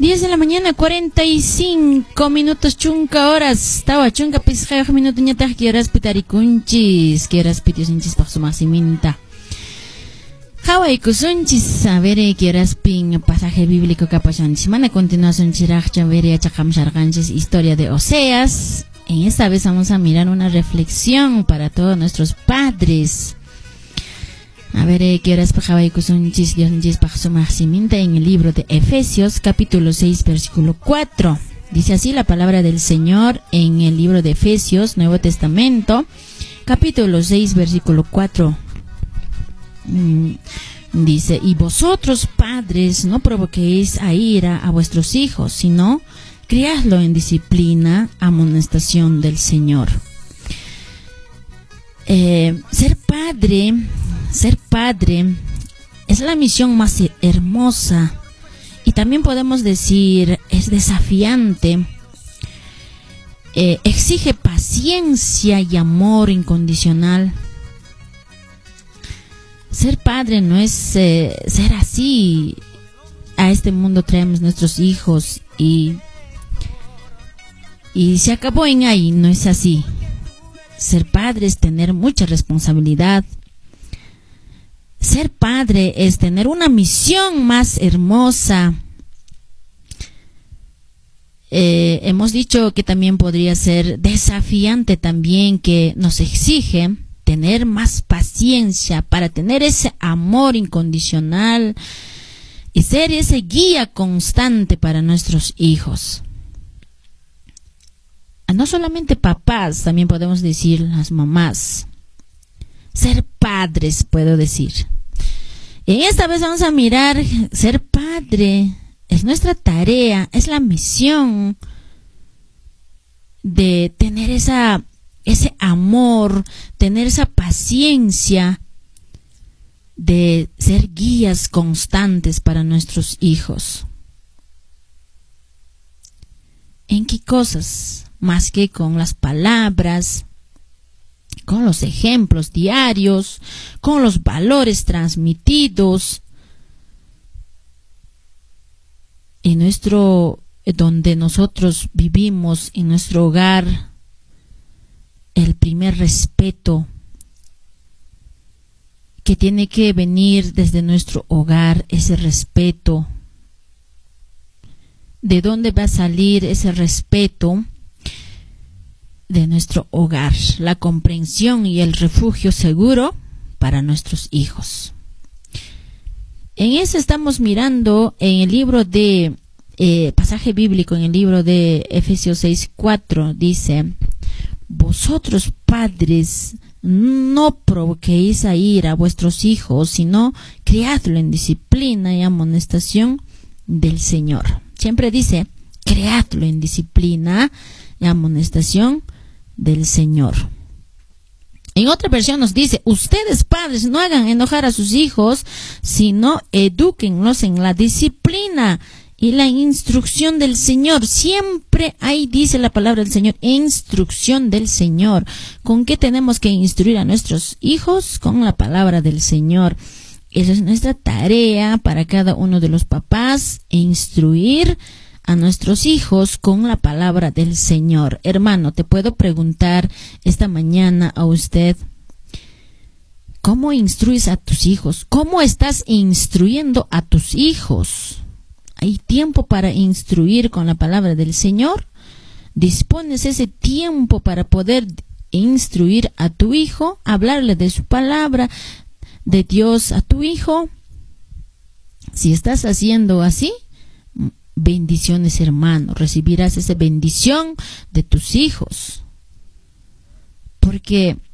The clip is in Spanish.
10 de la mañana, 45 minutos, chunca horas. Tawa chunca pisja minuto ñata quieras pitaricunchis, quieras pitiosinchis pa su maximinta. Hawaii kusunchis, a ver, quieras pin pasaje bíblico capachanchis. Mana continuación chiracha, ver, chakam sharganchis, historia de Oseas. En esta vez vamos a mirar una reflexión para todos nuestros padres. A ver, ¿qué horas pajaba y kusunchis Dios para su maximinta en el libro de Efesios, capítulo 6, versículo 4? Dice así la palabra del Señor en el libro de Efesios, Nuevo Testamento, capítulo 6, versículo 4. Dice: y vosotros, padres, no provoquéis a ira a vuestros hijos, sino criadlo en disciplina, amonestación del Señor. Ser padre es la misión más hermosa y también podemos decir es desafiante. Exige paciencia y amor incondicional. Ser padre no es ser así. A este mundo traemos nuestros hijos y se acabó en ahí. No es así. Ser padre es tener mucha responsabilidad. Ser padre es tener una misión más hermosa. Hemos dicho que también podría ser desafiante también, que nos exige tener más paciencia para tener ese amor incondicional y ser ese guía constante para nuestros hijos. No solamente papás, también podemos decir las mamás. Ser padres, puedo decir. En esta vez vamos a mirar, ser padre es nuestra tarea, es la misión de tener ese amor, tener esa paciencia, de ser guías constantes para nuestros hijos. ¿En qué cosas? Más que con las palabras, con los ejemplos diarios, con los valores transmitidos. En donde nosotros vivimos, en nuestro hogar, el primer respeto que tiene que venir desde nuestro hogar, ese respeto. ¿De dónde va a salir ese respeto? De nuestro hogar, la comprensión y el refugio seguro para nuestros hijos. En eso estamos mirando en el libro de pasaje bíblico, en el libro de Efesios 6:4, dice: vosotros, padres, no provoquéis a ira a vuestros hijos, sino criadlo en disciplina y amonestación del Señor. Siempre dice criadlo en disciplina y amonestación del Señor. En otra versión nos dice: ustedes, padres, no hagan enojar a sus hijos, sino edúquenlos en la disciplina y la instrucción del Señor. Siempre ahí dice la palabra del Señor, instrucción del Señor. ¿Con qué tenemos que instruir a nuestros hijos? Con la palabra del Señor. Esa es nuestra tarea para cada uno de los papás, instruir a nuestros hijos con la palabra del Señor. Hermano, te puedo preguntar esta mañana a usted: ¿cómo instruyes a tus hijos? ¿Cómo estás instruyendo a tus hijos? ¿Hay tiempo para instruir con la palabra del Señor? ¿Dispones ese tiempo para poder instruir a tu hijo, hablarle de su palabra, de Dios a tu hijo? Si estás haciendo así, bendiciones, hermano, recibirás esa bendición de tus hijos. Porque